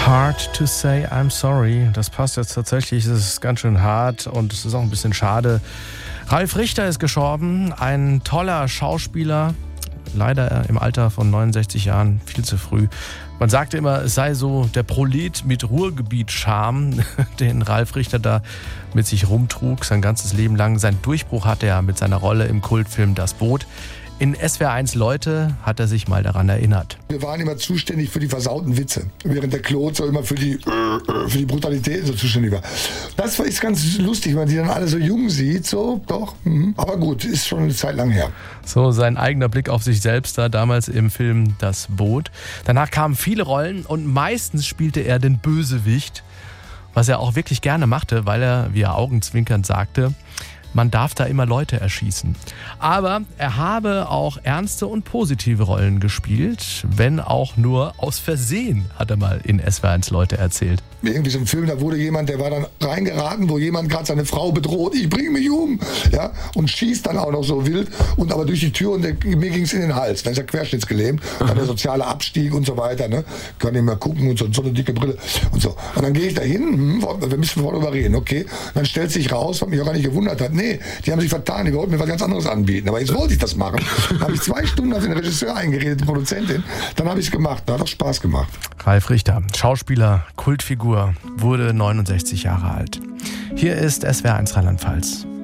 Hard to say I'm sorry. Das passt jetzt tatsächlich, es ist ganz schön hart und es ist auch ein bisschen schade. Ralf Richter ist gestorben, ein toller Schauspieler, leider im Alter von 69 Jahren, viel zu früh. Man sagte immer, es sei so der Prolet mit Ruhrgebiet-Charme, den Ralf Richter da mit sich rumtrug, sein ganzes Leben lang. Sein Durchbruch hatte er mit seiner Rolle im Kultfilm Das Boot. In SWR1 Leute hat er sich mal daran erinnert. Wir waren immer zuständig für die versauten Witze, während der Claude so immer für die Brutalität so zuständig war. Das ist ganz lustig, wenn man die dann alle so jung sieht, so, doch. Aber gut, ist schon eine Zeit lang her. So sein eigener Blick auf sich selbst da damals im Film Das Boot. Danach kamen viele Rollen und meistens spielte er den Bösewicht, was er auch wirklich gerne machte, weil er, wie er augenzwinkernd sagte, man darf da immer Leute erschießen. Aber er habe auch ernste und positive Rollen gespielt, wenn auch nur aus Versehen, hat er mal in SWR1 Leute erzählt. Irgendwie so ein Film, da wurde jemand, der war dann reingeraten, wo jemand gerade seine Frau bedroht, ich bringe mich um, ja, und schießt dann auch noch so wild und aber durch die Tür und mir ging es in den Hals, dann ist er querschnittsgelähmt, dann der soziale Abstieg und so weiter, ne, kann nicht mehr gucken und so eine dicke Brille und so. Und dann gehe ich da hin, wir müssen vorher darüber reden, okay, und dann stellt sich raus, was mich auch gar nicht gewundert hat, nee, die haben sich vertan, die wollten mir was ganz anderes anbieten, aber jetzt wollte ich das machen. Dann habe ich 2 Stunden auf den Regisseur eingeredet, die Produzentin, dann habe ich es gemacht, da hat auch Spaß gemacht. Ralf Richter, Schauspieler, Kultfigur, wurde 69 Jahre alt. Hier ist SWR1 Rheinland-Pfalz.